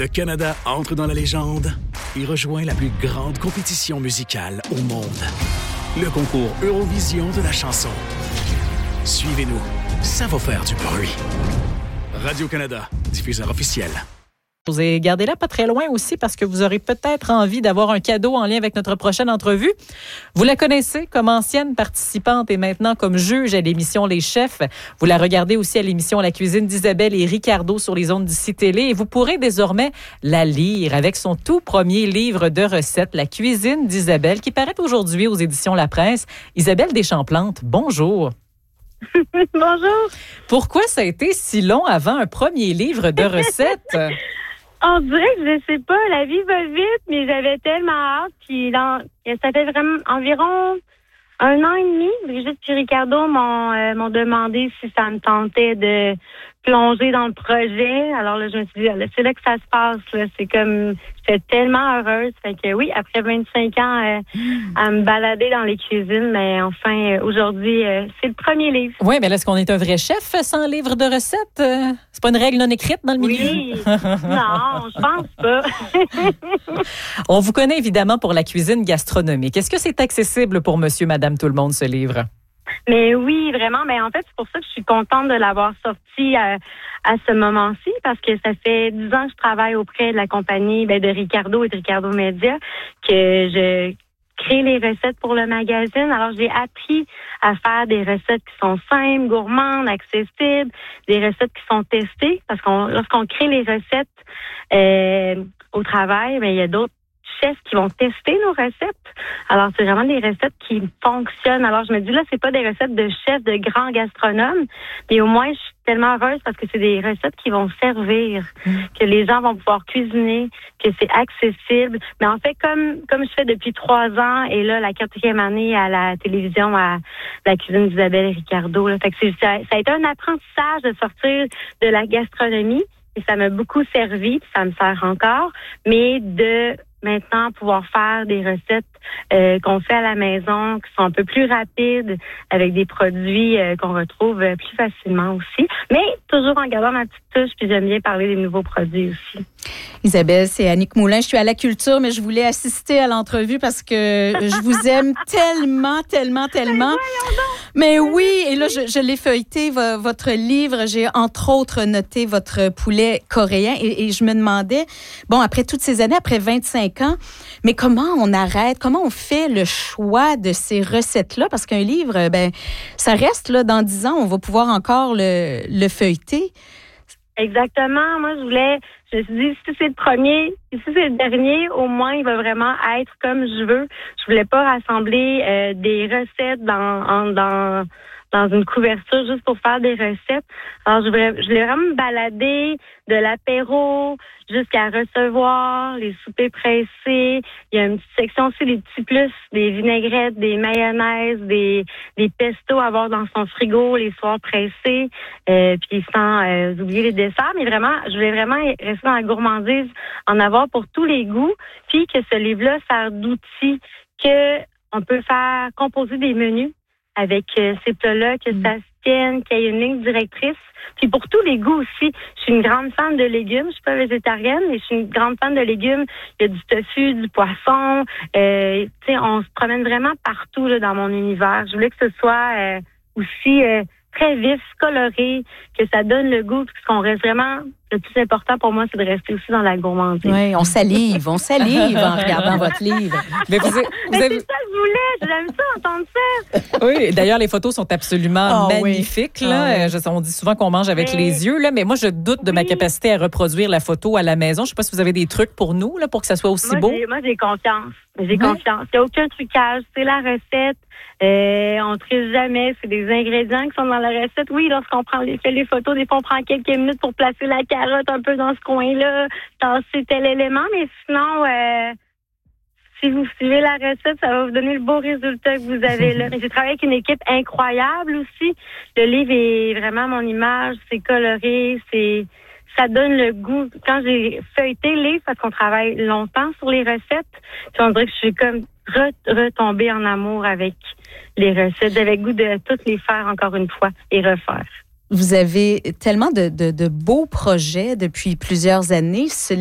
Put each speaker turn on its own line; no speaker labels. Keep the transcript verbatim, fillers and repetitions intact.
Le Canada entre dans la légende et rejoint la plus grande compétition musicale au monde. Le concours Eurovision de la chanson. Suivez-nous, ça va faire du bruit. Radio-Canada, diffuseur officiel.
Vous avez gardé là pas très loin aussi parce que vous aurez peut-être envie d'avoir un cadeau en lien avec notre prochaine entrevue. Vous la connaissez comme ancienne participante et maintenant comme juge à l'émission Les Chefs. Vous la regardez aussi à l'émission La Cuisine d'Isabelle et Ricardo sur les ondes d'Ici Télé et vous pourrez désormais la lire avec son tout premier livre de recettes, La Cuisine d'Isabelle, qui paraît aujourd'hui aux éditions La Presse. Isabelle Deschamps-Plante, bonjour.
Bonjour.
Pourquoi ça a été si long avant un premier livre de recettes?
On dirait que je sais pas, la vie va vite, mais j'avais tellement hâte. Puis dans, ça fait vraiment environ un an et demi. Brigitte et Ricardo m'ont, euh, m'ont demandé si ça me tentait de plonger dans le projet. Alors là, je me suis dit, là, c'est là que ça se passe. Là. C'est comme, j'étais tellement heureuse. Fait que oui, après vingt-cinq ans euh, à me balader dans les cuisines, mais enfin, euh, aujourd'hui, euh, c'est le premier livre.
Oui, mais là, est-ce qu'on est un vrai chef sans livre de recettes? Euh, c'est pas une règle non écrite dans le milieu?
Oui, non, je pense pas.
On vous connaît évidemment pour la cuisine gastronomique. Est-ce que c'est accessible pour monsieur, madame, tout le monde, ce livre?
Mais oui, vraiment. Mais en fait, c'est pour ça que je suis contente de l'avoir sorti à, à ce moment-ci, parce que ça fait dix ans que je travaille auprès de la compagnie ben, de Ricardo et de Ricardo Media, que je crée les recettes pour le magazine. Alors, j'ai appris à faire des recettes qui sont simples, gourmandes, accessibles, des recettes qui sont testées, parce qu'on lorsqu'on crée les recettes euh, au travail, ben, il y a d'autres chefs qui vont tester nos recettes. Alors, c'est vraiment des recettes qui fonctionnent. Alors, je me dis, là, c'est pas des recettes de chefs, de grands gastronomes, mais au moins, je suis tellement heureuse parce que c'est des recettes qui vont servir, mmh. que les gens vont pouvoir cuisiner, que c'est accessible. Mais en fait, comme comme je fais depuis trois ans, et là, la quatrième année à la télévision, à la cuisine d'Isabelle et Ricardo, là, fait que c'est, ça, ça a été un apprentissage de sortir de la gastronomie, et ça m'a beaucoup servi, puis ça me sert encore, mais de maintenant pouvoir faire des recettes euh, qu'on fait à la maison, qui sont un peu plus rapides, avec des produits euh, qu'on retrouve euh, plus facilement aussi, mais toujours en gardant ma petite touche, puis j'aime bien parler des nouveaux produits aussi.
Isabelle, c'est Annick Moulin. Je suis à la culture, mais je voulais assister à l'entrevue parce que je vous aime tellement, tellement, tellement. Mais oui, et là, je, je l'ai feuilleté, v- votre livre. J'ai entre autres noté votre poulet coréen et, et je me demandais, bon, après toutes ces années, après vingt-cinq ans, mais comment on arrête, comment on fait le choix de ces recettes-là? Parce qu'un livre, ben, ça reste là, dans dix ans, on va pouvoir encore le, le feuilleter.
Exactement. Moi, je voulais, je me suis dit, si c'est le premier, si c'est le dernier, au moins, il va vraiment être comme je veux. Je voulais pas rassembler euh, des recettes dans, en, dans, dans une couverture juste pour faire des recettes. Alors, je voulais, je voulais vraiment me balader de l'apéro jusqu'à recevoir, les soupers pressés. Il y a une petite section aussi des petits plus, des vinaigrettes, des mayonnaises, des, des pestos à avoir dans son frigo les soirs pressés, euh, puis sans euh, oublier les desserts. Mais vraiment, je voulais vraiment rester dans la gourmandise, en avoir pour tous les goûts, puis que ce livre-là sert d'outil, que on peut faire composer des menus avec euh, ces plats-là, que ça se tienne, qu'il y ait une ligne directrice. Puis pour tous les goûts aussi, je suis une grande fan de légumes. Je suis pas végétarienne, mais je suis une grande fan de légumes. Il y a du tofu, du poisson. Euh, tu sais, on se promène vraiment partout là, dans mon univers. Je voulais que ce soit euh, aussi euh, très vif, coloré, que ça donne le goût, parce qu'on reste vraiment... Le plus important pour moi, c'est de rester aussi dans la gourmandise.
Oui, on salive, on salive en regardant votre livre.
Mais vous, vous
Mais
avez...
c'est ça que je voulais. J'aime ça, entendre ça.
Oui, d'ailleurs, les photos sont absolument
oh,
magnifiques.
Oui.
Là.
Oh, oui.
Je, on dit souvent qu'on mange avec
mais...
les yeux, là, mais moi, je doute de
oui.
ma capacité à reproduire la photo à la maison. Je ne sais pas si vous avez des trucs pour nous, là, pour que ça soit aussi
moi,
beau.
J'ai, moi, j'ai confiance. J'ai
ouais.
confiance. Il n'y a aucun trucage. C'est la recette. Euh, on ne triche jamais. C'est des ingrédients qui sont dans la recette. Oui, lorsqu'on prend les, fait les photos, des fois, on prend quelques minutes pour placer la carotte un peu dans ce coin-là, tasser tel élément. Mais sinon, euh, si vous suivez la recette, ça va vous donner le beau résultat que vous avez là. Mais j'ai travaillé avec une équipe incroyable aussi. Le livre est vraiment mon image. C'est coloré. C'est... Ça donne le goût. Quand j'ai feuilleté le livre, parce qu'on travaille longtemps sur les recettes, puis on dirait que je suis comme re- retombée en amour avec les recettes. J'avais le goût de toutes les faire encore une fois et refaire.
Vous avez tellement de, de, de beaux projets depuis plusieurs années. Ce